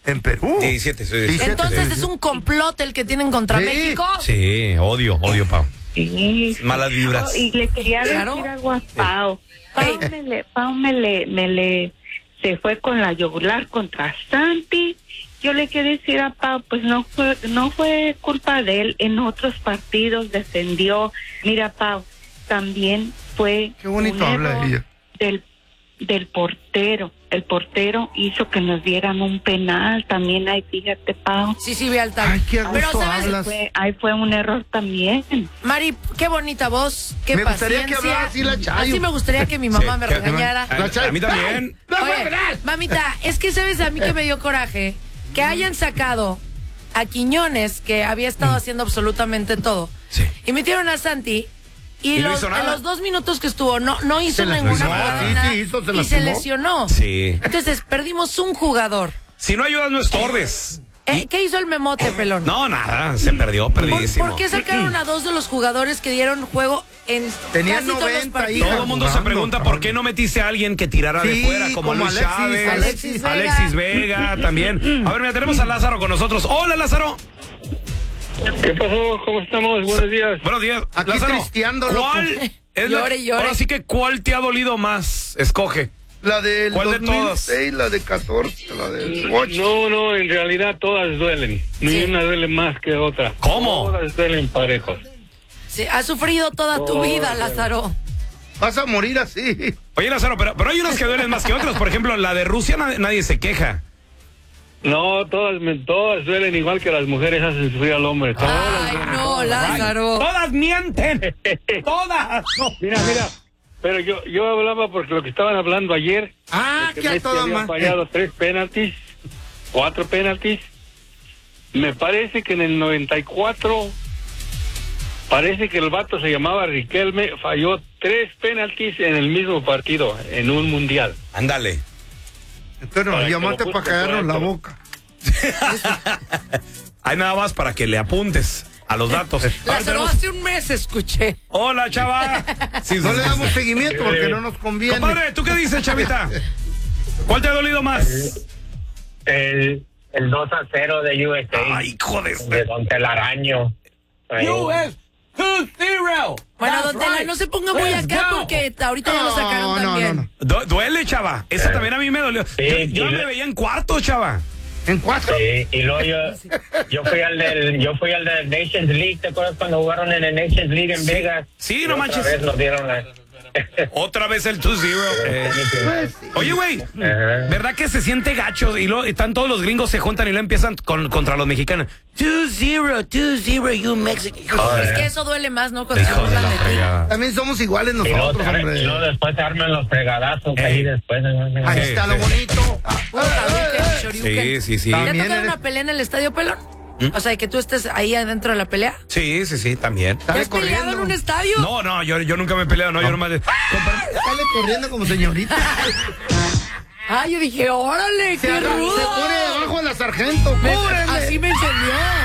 En Perú. 17, sí. Entonces es un complot el que tienen contra México. Sí, odio, Pau. Sí. Malas vibras. Y le quería decir algo a Pau. Pau se fue con la yugular contra Santi. Yo le quiero decir a Pau, pues no fue culpa de él. En otros partidos defendió. Mira, Pau, también fue Qué bonito habla ella. del portero. El portero hizo que nos dieran un penal también. Ahí, fíjate, Pau. Sí, ve al Ay, qué a Pero gusto ¿sabes? hablas. Ahí fue un error también. Mari, qué bonita voz, qué Me gustaría paciencia. que hablara así la Chayo. Así me gustaría que mi mamá me regañara. A mí también. Oye, mamita, es que sabes a mí que me dio coraje que hayan sacado a Quiñones, que había estado haciendo absolutamente todo, y metieron a Santi. Y no en hizo nada. los 2 minutos que estuvo, no hizo Se ninguna lastimó. jugada, Sí, nada, sí hizo, se y se lastimó. lesionó. Sí. Entonces, perdimos un jugador. Si no ayudas, no estorbes. ¿Qué hizo el memote, pelón? No, nada, se perdió, perdidísimo. ¿Por qué sacaron a 2 de los jugadores que dieron juego en Tenían casi todos los 90 ahí. partidos? Todo el mundo se jugando, pregunta cabrón. por qué no metiste a alguien que tirara de Sí, fuera, como como Luis Alexis, Chávez, Alexis Vega también. A ver, mira, tenemos a Lázaro con nosotros. Hola, Lázaro. ¿Qué pasó? ¿Cómo estamos? Buenos días. Buenos días. Aquí Lázaro, tristeando, loco. ¿cuál es Llore, llore. Ahora sí que, ¿cuál te ha dolido más? Escoge. La del ¿Cuál de 2006, la de 14, la del 8. No, en realidad todas duelen. Ni una duele más que otra. ¿Cómo? Todas duelen parejos. Sí, has sufrido toda tu vida, Lázaro. Vas a morir así. Oye, Lázaro, pero hay unas que duelen más que otras. Por ejemplo, la de Rusia nadie se queja. No, todas duelen igual que las mujeres hacen sufrir al hombre. Todas Ay, duelen. no, Lázaro. Todas mienten. Todas. No. Mira. Pero yo hablaba porque lo que estaban hablando ayer. Ah, de que a Messi toda había más. fallado 3 penaltis, 4 penaltis. Me parece que en el 94, parece que el vato se llamaba Riquelme, falló 3 penaltis en el mismo partido, en un mundial. Ándale. Entonces nos Para que llamaste lo para busque, callarnos la para que- boca. Hay nada más para que le apuntes a los datos. A ver, Lázaro, tenemos- hace un mes escuché. Hola, chava. Sí, No sí, le sí, damos sí. seguimiento porque no nos conviene. Compadre, ¿tú qué dices, chavita? ¿Cuál te ha dolido más? El 2-0 de USA. Ay, hijo de... De Don Telaraño. Ahí. US 2-0. Bueno, don Tela, no se ponga muy acá porque ahorita ya lo sacaron también. Duele, chava. Esa también a mí me dolió. Sí, Yo me veía en cuarto, chava. ¿En 4? Sí, y luego yo fui al del Nations League. ¿Te acuerdas cuando jugaron en el Nations League en Vegas? Sí, Y no otra manches. vez nos dieron Otra vez el 2-0. Oye, güey, Ajá. ¿verdad que se siente gacho? Y luego están todos los gringos se juntan y lo empiezan contra los mexicanos. 2-0, you Mexican. Es que eso duele más, ¿no? Cuando se Hijos de burlan la de ti. fregada. También somos iguales Y luego, nosotros, hombre. después se arman los fregadazos ahí después. Ahí está lo bonito. Puro Hadouken, Shoryuken. Sí. ¿Te ha También tocado eres- una pelea en el estadio, pelón? O sea, que tú estés ahí adentro de la pelea. Sí, también. ¿Te Sale has peleado en corriendo. un estadio? No, yo nunca me he peleado, no, yo nomás... Sale corriendo como señorita. Ah, yo dije, órale, Se qué rudo. pone debajo de la sargento. Cúbreme. Así me enseñó.